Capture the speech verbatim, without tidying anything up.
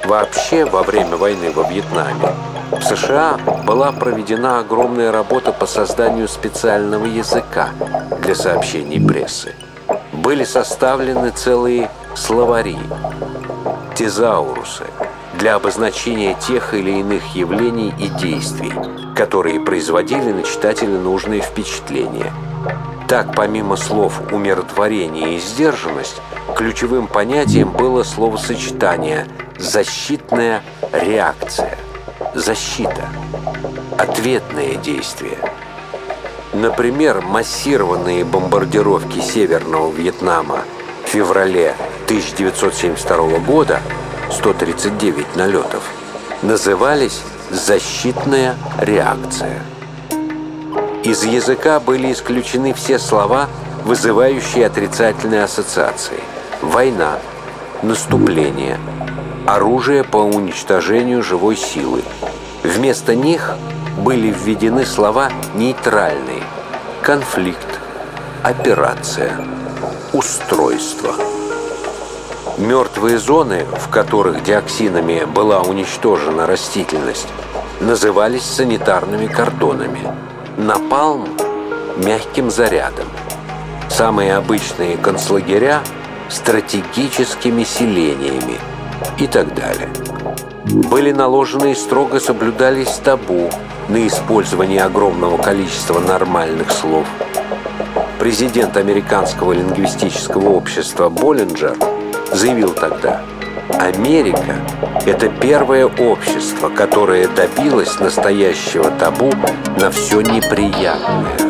Вообще, во время войны во Вьетнаме в США была проведена огромная работа по созданию специального языка для сообщений прессы. Были составлены целые словари, тезаурусы, для обозначения тех или иных явлений и действий, которые производили на читателя нужные впечатления. Так, помимо слов «умиротворение» и «сдержанность», ключевым понятием было словосочетание «защитная реакция», «защита», «ответное действие». Например, массированные бомбардировки Северного Вьетнама в феврале тысяча девятьсот семьдесят второго года, сто тридцать девять налетов, назывались «защитная реакция». Из языка были исключены все слова, вызывающие отрицательные ассоциации: война, наступление, оружие по уничтожению живой силы. Вместо них были введены слова нейтральные: конфликт, операция, устройство. Мертвые зоны, в которых диоксинами была уничтожена растительность, назывались санитарными кордонами. Напалм – мягким зарядом. Самые обычные концлагеря – стратегическими селениями и так далее. Были наложены и строго соблюдались табу на использование огромного количества нормальных слов. Президент Американского лингвистического общества Боллинджер заявил тогда: «Америка – это первое общество, которое добилось настоящего табу на все неприятное».